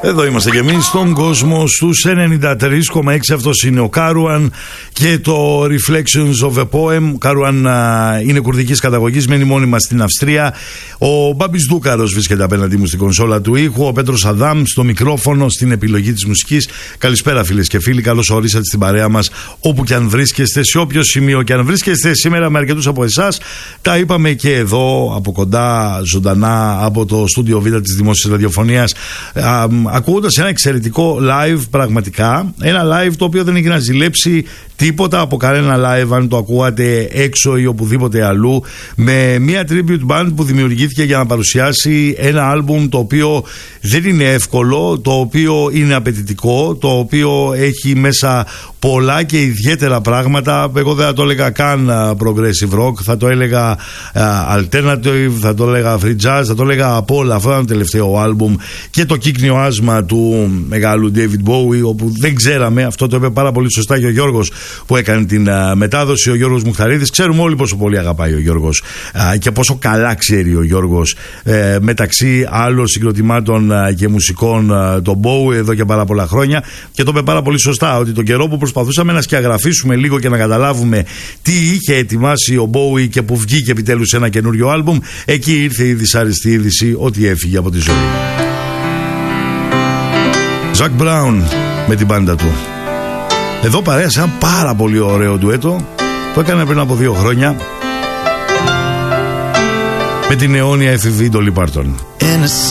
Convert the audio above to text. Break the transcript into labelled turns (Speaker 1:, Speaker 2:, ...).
Speaker 1: Εδώ είμαστε και εμείς στον κόσμο στους 93,6. Αυτός είναι ο Κάρουαν και το Reflections of a Poem. Κάρουαν είναι κουρδικής καταγωγής, μένει μόνιμα στην Αυστρία. Ο Μπάμπης Δούκαρος βρίσκεται απέναντί μου στην κονσόλα του ήχου. Ο Πέτρος Αδάμ στο μικρόφωνο, στην επιλογή της μουσικής. Καλησπέρα φίλες και φίλοι, καλώς ορίσατε στην παρέα μας όπου και αν βρίσκεστε, σε όποιο σημείο και αν βρίσκεστε. Σήμερα με αρκετούς από εσάς τα είπαμε και εδώ από κοντά, ζωντανά από το στούντιο Β της Δημόσιας Ραδιοφωνίας, ακούγοντας ένα εξαιρετικό live, πραγματικά ένα live το οποίο δεν έχει να ζηλέψει τίποτα από κανένα live αν το ακούγατε έξω ή οπουδήποτε αλλού, με μια tribute band που δημιουργήθηκε για να παρουσιάσει ένα άλμπουμ το οποίο δεν είναι εύκολο, το οποίο είναι απαιτητικό, το οποίο έχει μέσα πολλά και ιδιαίτερα πράγματα. Εγώ δεν θα το έλεγα καν progressive rock, θα το έλεγα alternative, θα το έλεγα free jazz, θα το έλεγα από όλα. Αυτό ήταν το τελευταίο άλμπουμ και το κύκνιο άσμα του μεγάλου David Bowie, όπου δεν ξέραμε, αυτό το είπε πάρα πολύ σωστά και ο Γιώργος που έκανε την μετάδοση, ο Γιώργος Μουχταρίδης. Ξέρουμε όλοι πόσο πολύ αγαπάει ο Γιώργος και πόσο καλά ξέρει ο Γιώργος μεταξύ άλλων συγκροτημάτων και μουσικών τον Bowie εδώ και πάρα πολλά χρόνια, και το είπε πάρα πολύ σωστά ότι τον καιρό που προσπαθούσαμε να σκιαγραφίσουμε λίγο και να καταλάβουμε τι είχε ετοιμάσει ο Bowie και που βγήκε επιτέλους ένα καινούριο άλμπουμ, εκεί ήρθε η δυσάρεστη είδηση ότι έφυγε από τη ζωή. Ζακ Μπράουν με την μπάντα του. Εδώ παρέασε ένα πάρα πολύ ωραίο ντουέτο που έκανε πριν από 2 χρόνια με την αιώνια εφηβή Ντόλι Πάρτον.